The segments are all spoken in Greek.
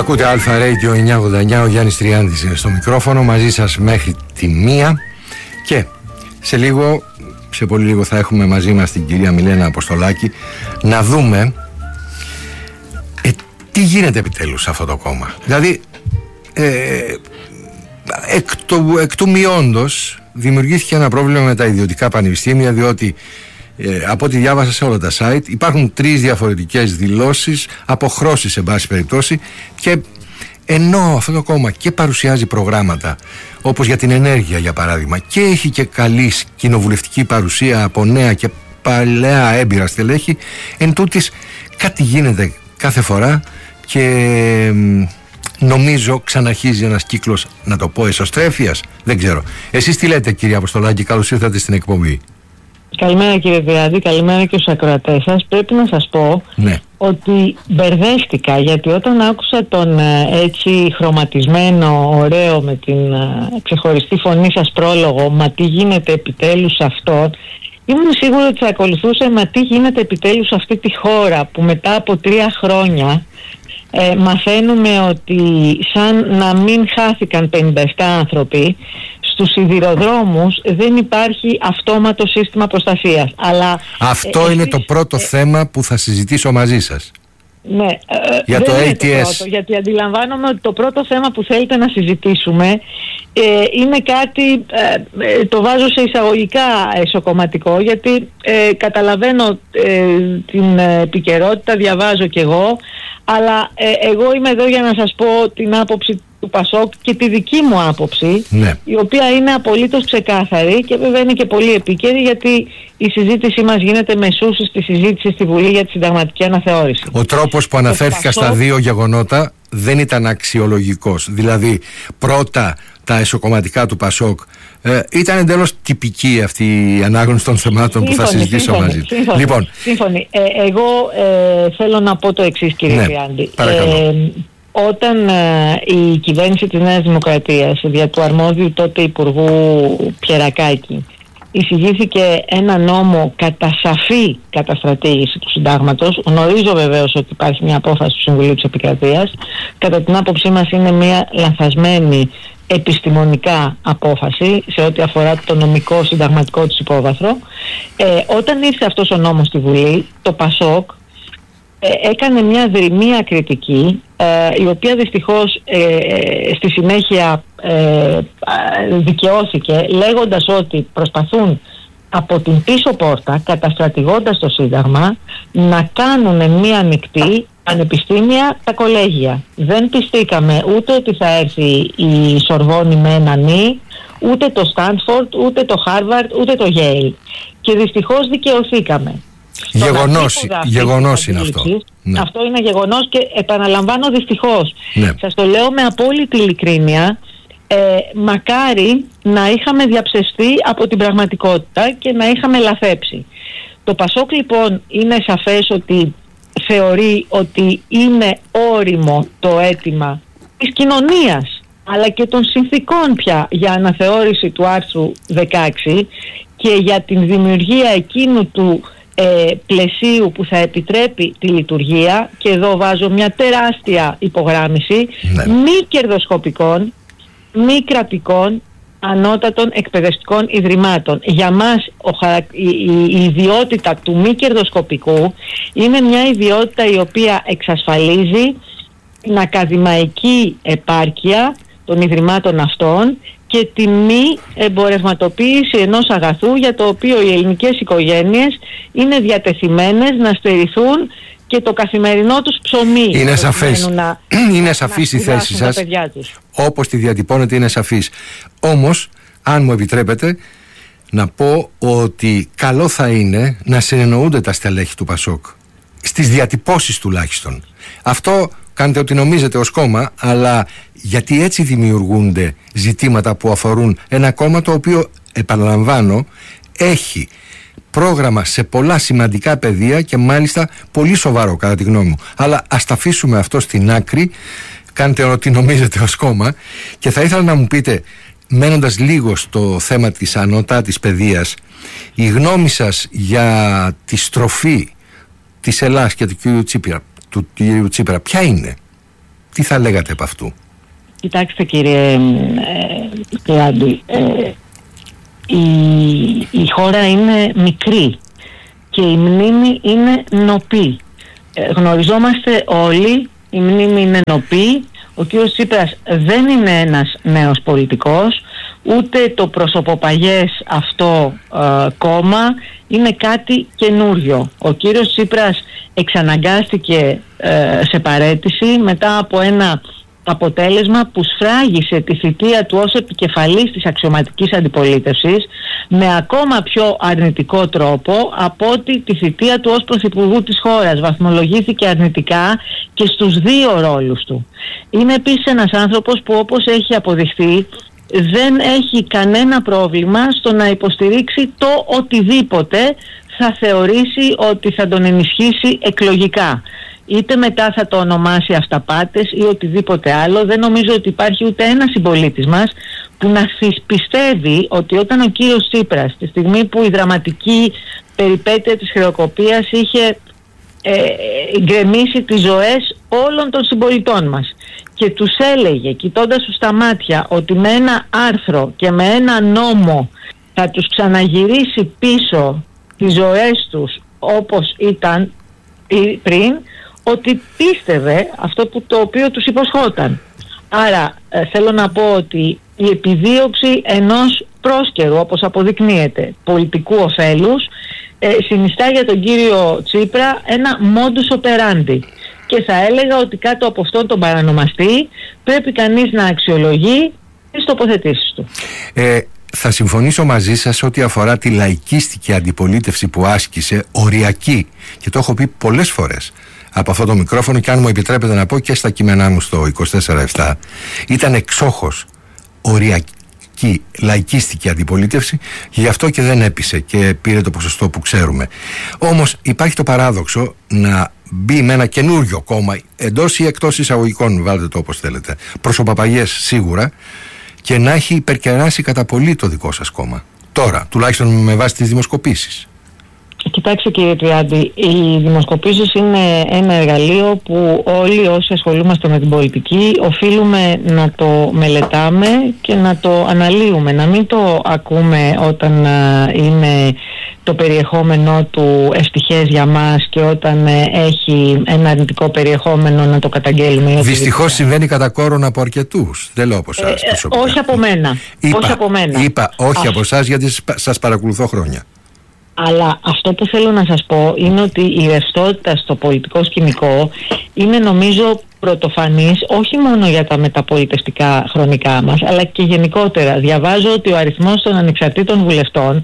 Ακούτε Αλφα Radio 989, ο Γιάννης Τριάντης είναι στο μικρόφωνο, μαζί σας μέχρι τη 1 και σε πολύ λίγο θα έχουμε μαζί μας την κυρία Μιλένα Αποστολάκη να δούμε τι γίνεται επιτέλους σε αυτό το κόμμα. Δηλαδή εκ του μειόντος δημιουργήθηκε ένα πρόβλημα με τα ιδιωτικά πανεπιστήμια, διότι από ό,τι διάβασα σε όλα τα site υπάρχουν 3 διαφορετικές δηλώσεις, αποχρώσεις σε πάση περιπτώσει, και ενώ αυτό το κόμμα και παρουσιάζει προγράμματα όπως για την ενέργεια για παράδειγμα και έχει και καλή κοινοβουλευτική παρουσία από νέα και παλαιά έμπειρα στελέχη, εν τούτης κάτι γίνεται κάθε φορά και νομίζω ξαναρχίζει ένας κύκλος, να το πω, εσωστρέφειας. Δεν ξέρω. Εσείς τι λέτε, κυρία Αποστολάκη? Καλώς ήρθατε στην εκπομπή. Καλημέρα, κύριε Διάδη, καλημέρα και στους ακροατές σας. Πρέπει να σας πω ότι μπερδεύτηκα, γιατί όταν άκουσα τον έτσι χρωματισμένο, ωραίο, με την ξεχωριστή φωνή σας πρόλογο, μα τι γίνεται επιτέλους σε αυτόν, ήμουν σίγουρη ότι θα ακολουθούσε μα τι γίνεται επιτέλους σε αυτή τη χώρα που μετά από 3 χρόνια μαθαίνουμε ότι σαν να μην χάθηκαν 57 άνθρωποι, στους σιδηροδρόμους δεν υπάρχει αυτόματο σύστημα προστασίας. Αλλά αυτό είναι το πρώτο θέμα που θα συζητήσω μαζί σας. Ναι, για το δεν ATS. Είναι το πρώτο, γιατί αντιλαμβάνομαι ότι το πρώτο θέμα που θέλετε να συζητήσουμε είναι κάτι, το βάζω σε εισαγωγικά εσωκομματικό, γιατί καταλαβαίνω την επικαιρότητα, διαβάζω κι εγώ, αλλά εγώ είμαι εδώ για να σας πω την άποψη του Πασόκ και τη δική μου άποψη, η οποία είναι απολύτως ξεκάθαρη και βέβαια είναι και πολύ επίκαιρη, γιατί η συζήτησή μας γίνεται μεσούσης τη συζήτηση στη Βουλή για τη συνταγματική αναθεώρηση. Ο τρόπος που αναφέρθηκα στα 2 γεγονότα δεν ήταν αξιολογικός. Δηλαδή πρώτα τα εσωκομματικά του Πασόκ, ήταν εντελώς τυπική αυτή η ανάγνωση των θεμάτων που θα συζητήσω μαζί του. Σύμφωνοι. Εγώ θέλω να πω το εξής, κύριε Τριάντη. Όταν η κυβέρνηση της Νέας Δημοκρατίας δια του αρμόδιου τότε Υπουργού Πιερακάκη εισηγήθηκε ένα νόμο κατά σαφή καταστρατήγηση του συντάγματος, γνωρίζω βεβαίως ότι υπάρχει μια απόφαση του Συμβουλίου της Επικρατείας, κατά την άποψή μας είναι μια λανθασμένη επιστημονικά απόφαση σε ό,τι αφορά το νομικό συνταγματικό της υπόβαθρο. Όταν ήρθε αυτός ο νόμος στη Βουλή, το Πασόκ έκανε μια δρυμία κριτική, η οποία δυστυχώς στη συνέχεια δικαιώθηκε, λέγοντας ότι προσπαθούν από την πίσω πόρτα, καταστρατηγώντας το Σύνταγμα, να κάνουν μια ανοιχτή πανεπιστήμια τα κολέγια. Δεν πιστήκαμε ούτε ότι θα έρθει η Σορβόνη με ένα νι, ούτε το Στάνφορντ, ούτε το Χάρβαρντ, ούτε το Γέιλ. Και δυστυχώς δικαιωθήκαμε. Γεγονός είναι αυτό. Αυτό είναι γεγονός και επαναλαμβάνω δυστυχώς. Σας το λέω με απόλυτη ειλικρίνεια. Μακάρι να είχαμε διαψευστεί από την πραγματικότητα και να είχαμε λαθέψει. Το Πασόκ λοιπόν είναι σαφές ότι θεωρεί ότι είναι όριμο το αίτημα της κοινωνίας αλλά και των συνθήκων πια για αναθεώρηση του άρθρου 16 και για την δημιουργία εκείνου του πλαισίου που θα επιτρέπει τη λειτουργία, και εδώ βάζω μια τεράστια υπογράμμιση, μη κερδοσκοπικών, μη κρατικών ανώτατων εκπαιδευτικών ιδρυμάτων. Για μας η ιδιότητα του μη κερδοσκοπικού είναι μια ιδιότητα η οποία εξασφαλίζει την ακαδημαϊκή επάρκεια των ιδρυμάτων αυτών και τη μη εμπορευματοποίηση ενός αγαθού για το οποίο οι ελληνικές οικογένειες είναι διατεθειμένες να στερηθούν και το καθημερινό τους ψωμί. Είναι σαφές. Είναι σαφής η θέση σας. Όπως τη διατυπώνετε είναι σαφής. Όμως, αν μου επιτρέπετε, να πω ότι καλό θα είναι να συνεννοούνται τα στελέχη του Πασόκ. Στις διατυπώσεις τουλάχιστον. Αυτό κάνετε ό,τι νομίζετε ως κόμμα, αλλά γιατί έτσι δημιουργούνται ζητήματα που αφορούν ένα κόμμα το οποίο, επαναλαμβάνω, έχει πρόγραμμα σε πολλά σημαντικά πεδία και μάλιστα πολύ σοβαρό κατά τη γνώμη μου. Αλλά ας τα αφήσουμε αυτό στην άκρη, κάντε ό,τι νομίζετε ως κόμμα, και θα ήθελα να μου πείτε, μένοντας λίγο στο θέμα της ανώτατης παιδείας, η γνώμη σας για τη στροφή της Ελλάδας και του κυρίου Τσίπρα ποια είναι? Τι θα λέγατε από αυτού? Κοιτάξτε κύριε Τριάντη, η χώρα είναι μικρή και η μνήμη είναι νοπή. Γνωριζόμαστε όλοι, η μνήμη είναι νοπή. Ο κύριος Τσίπρας δεν είναι ένας νέος πολιτικός, ούτε το προσωποπαγές αυτό κόμμα είναι κάτι καινούριο. Ο κύριος Τσίπρας εξαναγκάστηκε σε παραίτηση μετά από ένα αποτέλεσμα που σφράγισε τη θητεία του ως επικεφαλής της αξιωματικής αντιπολίτευσης με ακόμα πιο αρνητικό τρόπο από ότι τη θητεία του ως πρωθυπουργού της χώρας. Βαθμολογήθηκε αρνητικά και στους δύο ρόλους του. Είναι επίσης ένας άνθρωπος που, όπως έχει αποδειχθεί, δεν έχει κανένα πρόβλημα στο να υποστηρίξει το οτιδήποτε θα θεωρήσει ότι θα τον ενισχύσει εκλογικά. Είτε μετά θα το ονομάσει αυταπάτες ή οτιδήποτε άλλο. Δεν νομίζω ότι υπάρχει ούτε ένα συμπολίτης μας που να πιστεύει ότι όταν ο κύριος Τσίπρας, τη στιγμή που η δραματική περιπέτεια της χρεοκοπίας είχε γκρεμίσει τις ζωές όλων των συμπολιτών μας και τους έλεγε, κοιτώντας τους στα μάτια, ότι με ένα άρθρο και με ένα νόμο θα τους ξαναγυρίσει πίσω τις ζωές τους όπως ήταν πριν, ότι πίστευε αυτό το οποίο τους υποσχόταν. Άρα θέλω να πω ότι η επιδίωξη ενός πρόσκαιρου, όπως αποδεικνύεται, πολιτικού ωφέλους, συνιστά για τον κύριο Τσίπρα ένα modus operandi. Και θα έλεγα ότι κάτω από αυτόν τον παρανομαστή πρέπει κανείς να αξιολογεί τις τοποθετήσεις του. Θα συμφωνήσω μαζί σας ό,τι αφορά τη λαϊκίστικη αντιπολίτευση που άσκησε, οριακή, και το έχω πει πολλές φορές από αυτό το μικρόφωνο, και αν μου επιτρέπετε να πω και στα κείμενά μου στο 24/7, ήταν εξόχως οριακή λαϊκίστικη αντιπολίτευση, γι' αυτό και δεν έπεισε και πήρε το ποσοστό που ξέρουμε. Όμως υπάρχει το παράδοξο να μπει με ένα καινούριο κόμμα, εντός ή εκτός εισαγωγικών, βάλτε το όπως θέλετε, προσωπαπαγιές σίγουρα, και να έχει υπερκεράσει κατά πολύ το δικό σας κόμμα. Τώρα, τουλάχιστον με βάση τις δημοσκοπήσεις. Κοιτάξτε κύριε Τριάντη, οι δημοσκοπήσεις είναι ένα εργαλείο που όλοι όσοι ασχολούμαστε με την πολιτική οφείλουμε να το μελετάμε και να το αναλύουμε, να μην το ακούμε όταν είναι το περιεχόμενό του ευτυχές για μας και όταν έχει ένα αρνητικό περιεχόμενο να το καταγγέλουμε. Δυστυχώς συμβαίνει κατά κόρον από αρκετούς. Δεν λέω από εσάς προσωπικά. Όχι από μένα. Είπα όχι από εσάς, γιατί σας παρακολουθώ χρόνια. Αλλά αυτό που θέλω να σας πω είναι ότι η ρευστότητα στο πολιτικό σκηνικό είναι, νομίζω, πρωτοφανής όχι μόνο για τα μεταπολιτευτικά χρονικά μας, αλλά και γενικότερα. Διαβάζω ότι ο αριθμός των ανεξαρτήτων βουλευτών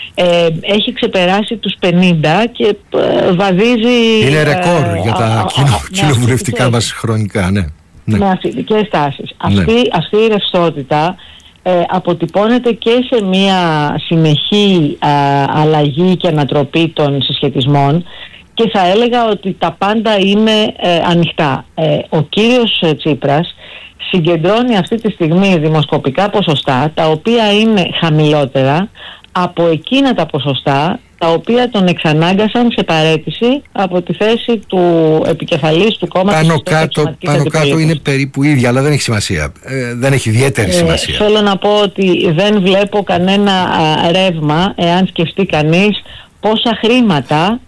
έχει ξεπεράσει τους 50 και βαδίζει... Είναι ρεκόρ για τα κοινοβουλευτικά μας χρονικά, ναι. Με αθλητικές τάσεις. Αυτή η ρευστότητα αποτυπώνεται και σε μια συνεχή αλλαγή και ανατροπή των συσχετισμών, και θα έλεγα ότι τα πάντα είναι ανοιχτά. Ο κύριος Τσίπρας συγκεντρώνει αυτή τη στιγμή δημοσκοπικά ποσοστά τα οποία είναι χαμηλότερα από εκείνα τα ποσοστά τα οποία τον εξανάγκασαν σε παραίτηση από τη θέση του επικεφαλής του κόμματος. Πάνω κάτω είναι περίπου ίδια, αλλά δεν έχει σημασία. Δεν έχει ιδιαίτερη σημασία. Θέλω να πω ότι δεν βλέπω κανένα ρεύμα, εάν σκεφτεί κανείς πόσα χρήματα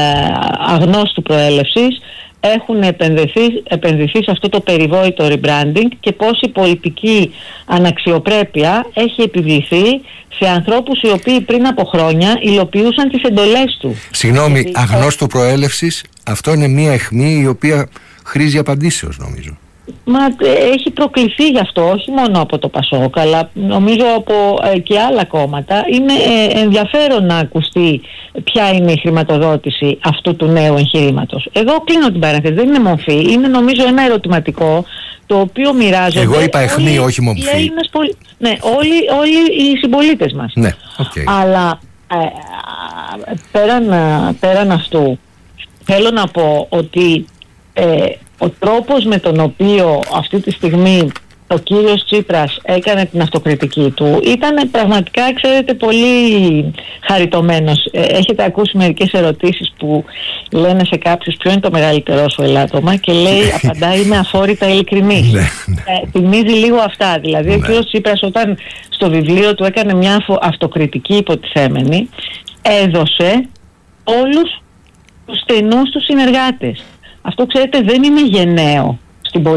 αγνώστου προέλευσης έχουν επενδυθεί σε αυτό το περιβόητο rebranding και πόση πολιτική αναξιοπρέπεια έχει επιβληθεί σε ανθρώπους οι οποίοι πριν από χρόνια υλοποιούσαν τις εντολές του. Συγγνώμη, αγνώστου προέλευσης, αυτό είναι μία αιχμή η οποία χρήζει απαντήσεως, νομίζω. Μα έχει προκληθεί γι' αυτό, όχι μόνο από το ΠΑΣΟΚ, αλλά νομίζω από και άλλα κόμματα. Είναι ενδιαφέρον να ακουστεί ποια είναι η χρηματοδότηση αυτού του νέου εγχειρήματος. Εγώ κλείνω την παρένθεση, δεν είναι μορφή, είναι νομίζω ένα ερωτηματικό το οποίο μοιράζονται. Εγώ είπα αιχμή, όχι μομφή. Ναι, όλοι οι συμπολίτες μας. Ναι, okay. Αλλά πέραν αυτού, θέλω να πω ότι ο τρόπος με τον οποίο αυτή τη στιγμή ο κύριος Τσίπρας έκανε την αυτοκριτική του, ήταν πραγματικά, ξέρετε, πολύ χαριτωμένος. Έχετε ακούσει μερικές ερωτήσεις που λένε σε κάποιους ποιο είναι το μεγαλύτερό σου ελάττωμα και λέει, απαντάει, είμαι αφόρητα ειλικρινής. Θυμίζει λίγο αυτά. Δηλαδή ο κύριος Τσίπρας, όταν στο βιβλίο του έκανε μια αυτοκριτική υποτιθέμενη, έδωσε όλους τους στενούς τους συνεργάτες. Αυτό, ξέρετε, δεν είναι γενναίο.